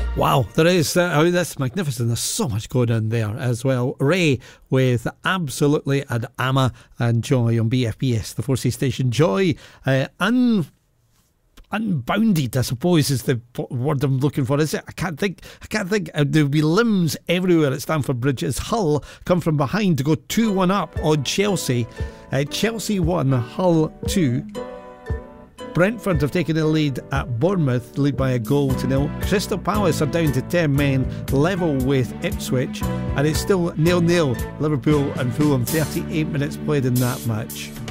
Wow, there is. That's magnificent. There's so much going on there as well. Ray with Absolutely and Amma and Joy on BFBS, the 4C station. Joy, unbounded, I suppose, is the word I'm looking for. Is it? I can't think. There'll be limbs everywhere at Stamford Bridge as Hull come from behind to go 2-1 up on Chelsea. Chelsea 1, Hull 2. Brentford have taken the lead at Bournemouth, lead by 1-0. Crystal Palace are down to 10 men, level with Ipswich, and it's still 0-0. Liverpool and Fulham, 38 minutes played in that match.